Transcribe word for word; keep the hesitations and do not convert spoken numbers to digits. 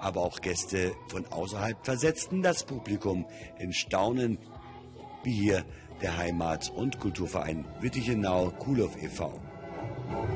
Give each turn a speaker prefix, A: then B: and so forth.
A: aber auch Gäste von außerhalb versetzten das Publikum in Staunen, wie hier der Heimat- und Kulturverein Wittichenau Kuhloff e V